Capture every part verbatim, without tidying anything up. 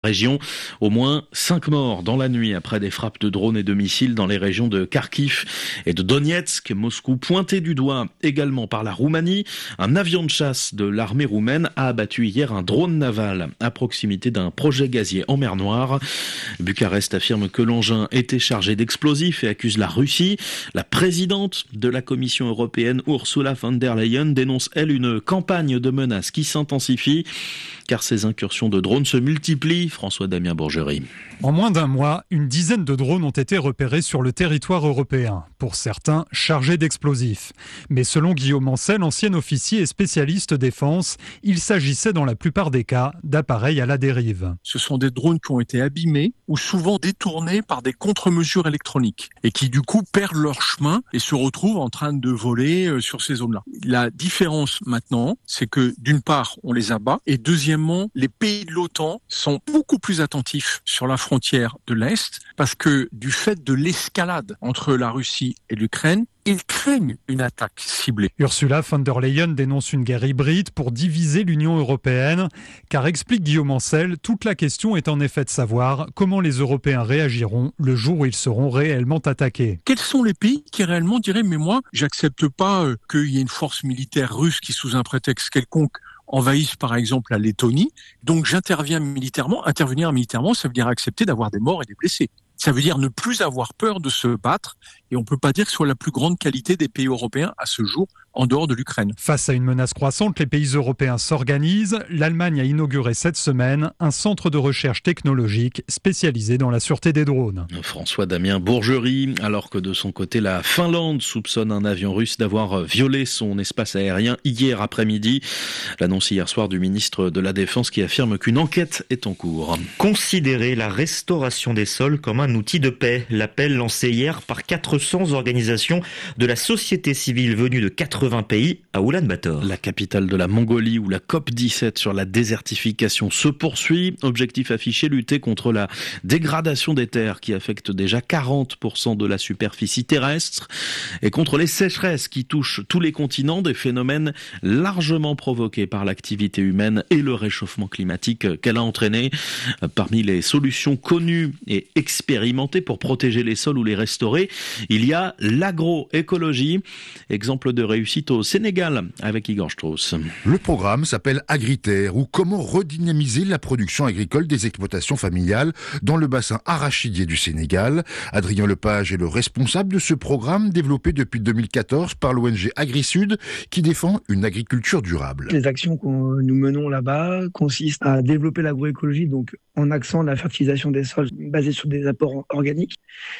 Région, au moins cinq morts dans la nuit après des frappes de drones et de missiles dans les régions de Kharkiv et de Donetsk. Moscou pointé du doigt également par la Roumanie. Un avion de chasse de l'armée roumaine a abattu hier un drone naval à proximité d'un projet gazier en mer Noire. Bucarest affirme que l'engin était chargé d'explosifs et accuse la Russie. La présidente de la Commission européenne, Ursula von der Leyen, dénonce elle une campagne de menaces qui s'intensifie car ces incursions de drones se multiplient. François-Damien Bourgerie. En moins d'un mois, une dizaine de drones ont été repérés sur le territoire européen, pour certains chargés d'explosifs. Mais selon Guillaume Ancel, ancien officier et spécialiste défense, il s'agissait dans la plupart des cas d'appareils à la dérive. Ce sont des drones qui ont été abîmés ou souvent détournés par des contre-mesures électroniques et qui du coup perdent leur chemin et se retrouvent en train de voler sur ces zones-là. La différence maintenant, c'est que d'une part, on les abat et deuxièmement, les pays de l'OTAN sont beaucoup plus attentifs sur la frontière de l'Est parce que du fait de l'escalade entre la Russie et l'Ukraine, ils craignent une attaque ciblée. Ursula von der Leyen dénonce une guerre hybride pour diviser l'Union européenne, car explique Guillaume Ancel, toute la question est en effet de savoir comment les Européens réagiront le jour où ils seront réellement attaqués. Quels sont les pays qui réellement diraient « mais moi, j'accepte pas euh, qu'il y ait une force militaire russe qui, sous un prétexte quelconque, envahissent par exemple la Lettonie, donc j'interviens militairement. Intervenir militairement, ça veut dire accepter d'avoir des morts et des blessés. Ça veut dire ne plus avoir peur de se battre et on ne peut pas dire que ce soit la plus grande qualité des pays européens à ce jour en dehors de l'Ukraine. Face à une menace croissante, les pays européens s'organisent. L'Allemagne a inauguré cette semaine un centre de recherche technologique spécialisé dans la sûreté des drones. François-Damien Bourgerie, alors que de son côté, la Finlande soupçonne un avion russe d'avoir violé son espace aérien hier après-midi. L'annonce hier soir du ministre de la Défense qui affirme qu'une enquête est en cours. Considérer la restauration des sols comme un outil de paix. L'appel lancé hier par quatre cents organisations de la société civile venues de quatre-vingts pays à Oulan-Bator. La capitale de la Mongolie où la COP dix-sept sur la désertification se poursuit. Objectif affiché, lutter contre la dégradation des terres qui affecte déjà quarante pour cent de la superficie terrestre et contre les sécheresses qui touchent tous les continents, des phénomènes largement provoqués par l'activité humaine et le réchauffement climatique qu'elle a entraîné. Parmi les solutions connues et expérimentées pour protéger les sols ou les restaurer, il y a l'agroécologie. Exemple de réussite au Sénégal avec Igor Strauss. Le programme s'appelle Agriterre ou comment redynamiser la production agricole des exploitations familiales dans le bassin arachidier du Sénégal. Adrien Lepage est le responsable de ce programme développé depuis deux mille quatorze par l'O N G AgriSud qui défend une agriculture durable. Les actions que nous menons là-bas consistent à développer l'agroécologie, donc en accent la fertilisation des sols basée sur des apports organiques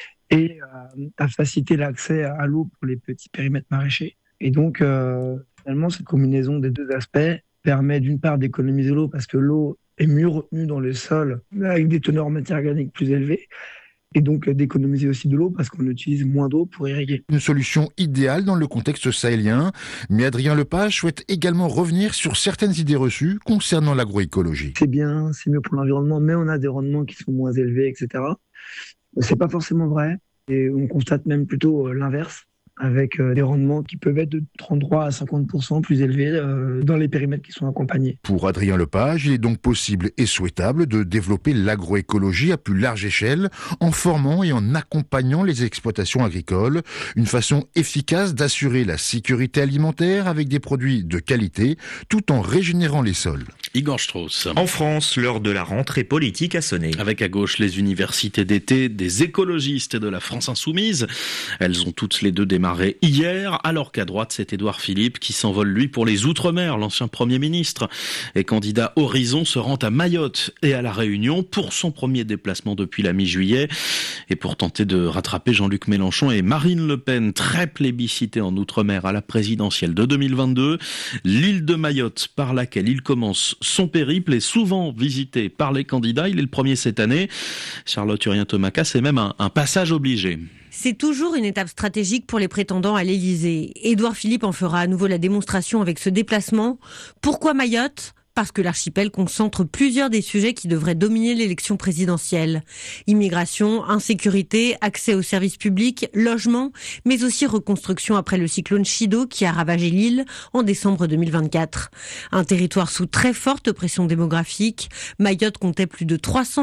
et à faciliter l'accès à l'eau pour les petits périmètres maraîchers. Et donc, euh, finalement, cette combinaison des deux aspects permet d'une part d'économiser l'eau parce que l'eau est mieux retenue dans le sol avec des teneurs en matière organique plus élevées. Et donc d'économiser aussi de l'eau parce qu'on utilise moins d'eau pour irriguer. Une solution idéale dans le contexte sahélien, mais Adrien Lepage souhaite également revenir sur certaines idées reçues concernant l'agroécologie. C'est bien, c'est mieux pour l'environnement, mais on a des rendements qui sont moins élevés, et cetera. C'est pas forcément vrai, et on constate même plutôt l'inverse, avec des rendements qui peuvent être de trente-trois à cinquante pour cent plus élevés dans les périmètres qui sont accompagnés. Pour Adrien Lepage, il est donc possible et souhaitable de développer l'agroécologie à plus large échelle en formant et en accompagnant les exploitations agricoles, une façon efficace d'assurer la sécurité alimentaire avec des produits de qualité tout en régénérant les sols. Igor Strauss. En France, l'heure de la rentrée politique a sonné. Avec à gauche les universités d'été, des écologistes et de la France insoumise. Elles ont toutes les deux démarré hier, alors qu'à droite, c'est Édouard Philippe qui s'envole, lui, pour les Outre-mer. L'ancien Premier ministre et candidat Horizon se rend à Mayotte et à La Réunion pour son premier déplacement depuis la mi-juillet et pour tenter de rattraper Jean-Luc Mélenchon et Marine Le Pen, très plébiscitée en Outre-mer à la présidentielle de deux mille vingt-deux. L'île de Mayotte, par laquelle il commence son périple, est souvent visitée par les candidats. Il est le premier cette année. Charlotte Urien-Thomaca, c'est même un, un passage obligé. C'est toujours une étape stratégique pour les prétendants à l'Élysée. Édouard Philippe en fera à nouveau la démonstration avec ce déplacement. Pourquoi Mayotte ? parce que l'archipel concentre plusieurs des sujets qui devraient dominer l'élection présidentielle. Immigration, insécurité, accès aux services publics, logement, mais aussi reconstruction après le cyclone Chido qui a ravagé l'île en décembre deux mille vingt-quatre. Un territoire sous très forte pression démographique, Mayotte comptait plus de trois cents